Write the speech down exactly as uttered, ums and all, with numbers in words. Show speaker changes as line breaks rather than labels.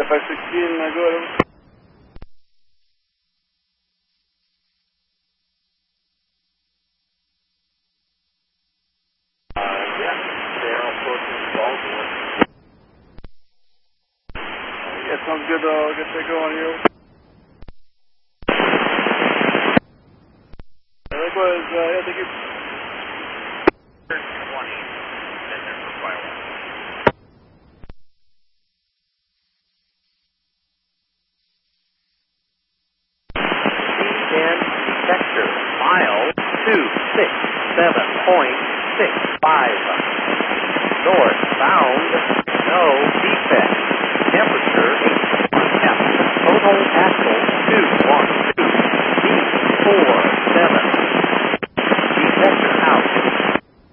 five sixteen, uh, go ahead.
Uh, yeah, they're approaching Baldwin.
Yeah, sounds good. Uh, I'll get that going here. Uh, likewise, uh, yeah, thank you.
twenty, Center for Firewall. C ten Detector, mile two six seven point six five. Northbound